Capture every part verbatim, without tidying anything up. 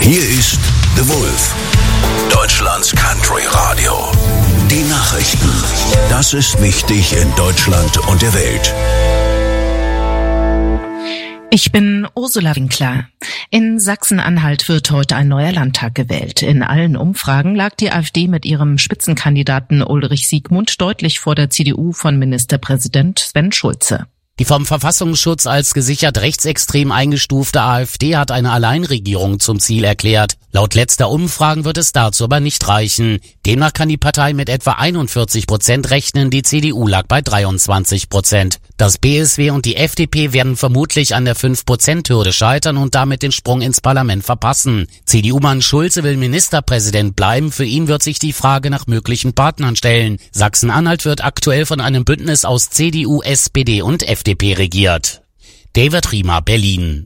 Hier ist The Wolf, Deutschlands Country Radio. Die Nachrichten. Das ist wichtig in Deutschland und der Welt. Ich bin Ursula Winkler. In Sachsen-Anhalt wird heute ein neuer Landtag gewählt. In allen Umfragen lag die AfD mit ihrem Spitzenkandidaten Ulrich Siegmund deutlich vor der C D U von Ministerpräsident Sven Schulze. Die vom Verfassungsschutz als gesichert rechtsextrem eingestufte AfD hat eine Alleinregierung zum Ziel erklärt. Laut letzter Umfragen wird es dazu aber nicht reichen. Demnach kann die Partei mit etwa einundvierzig Prozent rechnen, die C D U lag bei dreiundzwanzig Prozent. Das B S W und die F D P werden vermutlich an der fünf Prozent Hürde scheitern und damit den Sprung ins Parlament verpassen. C D U-Mann Schulze will Ministerpräsident bleiben, für ihn wird sich die Frage nach möglichen Partnern stellen. Sachsen-Anhalt wird aktuell von einem Bündnis aus C D U, S P D und F D P regiert. David Riemer, Berlin.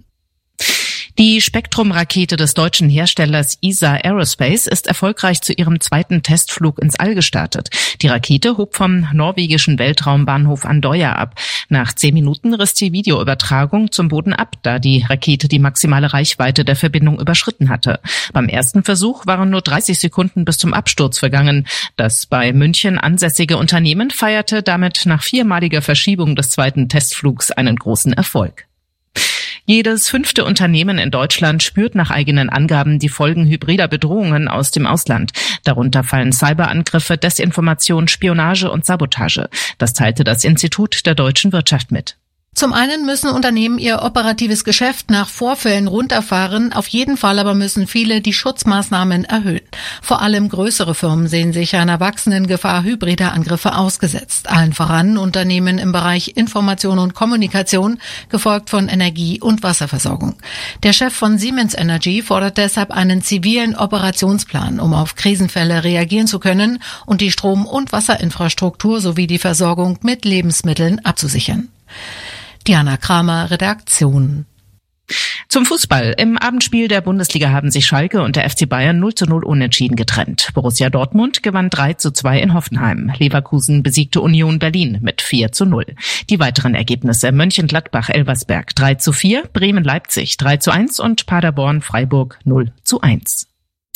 Die Spektrum-Rakete des deutschen Herstellers E S A Aerospace ist erfolgreich zu ihrem zweiten Testflug ins All gestartet. Die Rakete hob vom norwegischen Weltraumbahnhof Andøya ab. Nach zehn Minuten riss die Videoübertragung zum Boden ab, da die Rakete die maximale Reichweite der Verbindung überschritten hatte. Beim ersten Versuch waren nur dreißig Sekunden bis zum Absturz vergangen. Das bei München ansässige Unternehmen feierte damit nach viermaliger Verschiebung des zweiten Testflugs einen großen Erfolg. Jedes fünfte Unternehmen in Deutschland spürt nach eigenen Angaben die Folgen hybrider Bedrohungen aus dem Ausland. Darunter fallen Cyberangriffe, Desinformation, Spionage und Sabotage. Das teilte das Institut der deutschen Wirtschaft mit. Zum einen müssen Unternehmen ihr operatives Geschäft nach Vorfällen runterfahren, auf jeden Fall aber müssen viele die Schutzmaßnahmen erhöhen. Vor allem größere Firmen sehen sich einer wachsenden Gefahr hybrider Angriffe ausgesetzt. Allen voran Unternehmen im Bereich Information und Kommunikation, gefolgt von Energie- und Wasserversorgung. Der Chef von Siemens Energy fordert deshalb einen zivilen Operationsplan, um auf Krisenfälle reagieren zu können und die Strom- und Wasserinfrastruktur sowie die Versorgung mit Lebensmitteln abzusichern. Diana Kramer, Redaktion. Zum Fußball. Im Abendspiel der Bundesliga haben sich Schalke und der F C Bayern null zu null unentschieden getrennt. Borussia Dortmund gewann drei zu zwei in Hoffenheim. Leverkusen besiegte Union Berlin mit vier zu null. Die weiteren Ergebnisse: Mönchengladbach-Elversberg drei zu vier, Bremen-Leipzig drei zu eins und Paderborn-Freiburg null zu eins.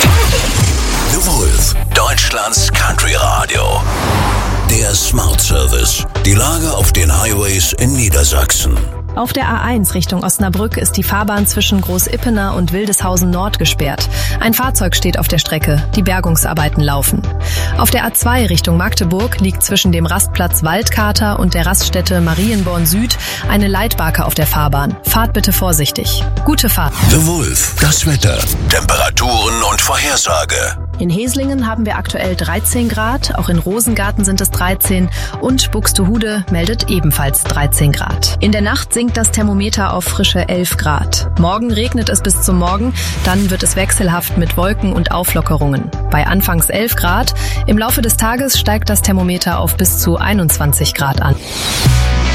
The Wolf, Deutschlands Country Radio. Der Smart Service. Die Lage auf den Highways in Niedersachsen. Auf der A eins Richtung Osnabrück ist die Fahrbahn zwischen Groß-Ippener und Wildeshausen Nord gesperrt. Ein Fahrzeug steht auf der Strecke, die Bergungsarbeiten laufen. Auf der A zwei Richtung Magdeburg liegt zwischen dem Rastplatz Waldkater und der Raststätte Marienborn Süd eine Leitbarke auf der Fahrbahn. Fahrt bitte vorsichtig. Gute Fahrt. The Wolf, das Wetter, Temperaturen und Vorhersage. In Heslingen haben wir aktuell dreizehn Grad, auch in Rosengarten sind es dreizehn und Buxtehude meldet ebenfalls dreizehn Grad. In der Nacht sinkt das Thermometer auf frische elf Grad. Morgen regnet es bis zum Morgen, dann wird es wechselhaft mit Wolken und Auflockerungen. Bei anfangs elf Grad, im Laufe des Tages steigt das Thermometer auf bis zu einundzwanzig Grad an.